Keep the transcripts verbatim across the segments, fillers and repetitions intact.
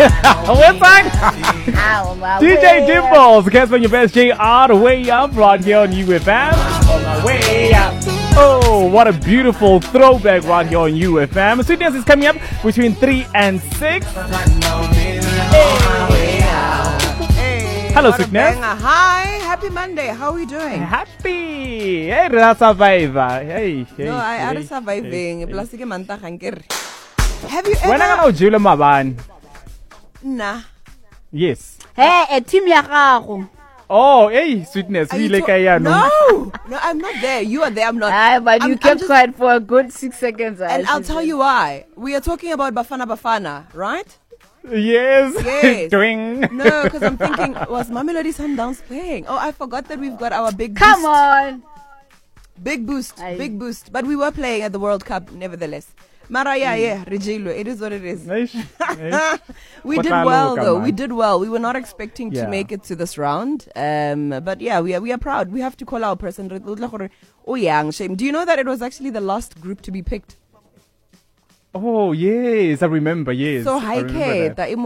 What's that? D J Dimples, Casper, your best J all the way up right here on U F M. On my way up. Oh, what a beautiful throwback right here on U F M. Sweet Dance is coming up between three and six. Hey. Hello, Sweetness. Hi, happy Monday. How are we doing? Happy. Hey, that's survivor. Hey, hey. No, I hey, am surviving. hey, Plus, hey. Have you ever? When I know Julia Maban? Nah. Yes. Hey, a team ya. Oh, hey, Sweetness. We like to- no, no, I'm not there. You are there. I'm not. Ah, but I'm, you I'm kept just, quiet for a good six seconds. And I'll tell you why. We are talking about Bafana Bafana, right? Yes. Yes. Doing. No, because I'm thinking, was Mamelodi Sundowns playing? Oh, I forgot that we've got our big Come boost. on. Big boost. Aye. Big boost. But we were playing at the World Cup, nevertheless. Mara, yeah, yeah, Regilo. It is what it is. We did well, though. We did well. We were not expecting to Yeah. make it to this round. Um, but yeah, we are, we are proud. We have to call our person. Oh, yeah, shame. Do you know that it was actually the last group to be picked? Oh, yes. I remember, yes. So, I hi, remember Kate. that.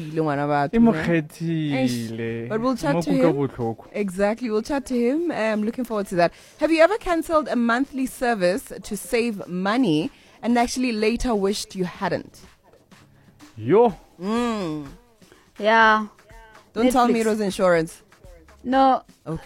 Imokhetile. But we'll chat to him. Exactly. We'll chat to him. I'm looking forward to that. Have you ever cancelled a monthly service to save money and actually later wished you hadn't? Yo. Mm. Yeah. Don't tell me Netflix. it was insurance. No. Okay.